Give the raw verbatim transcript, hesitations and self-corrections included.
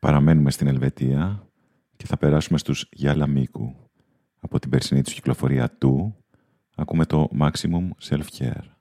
Παραμένουμε στην Ελβετία και θα περάσουμε στους Γιάλα Μίκου. Από την περσινή τους κυκλοφορία του ακούμε το Maximum Self-Care.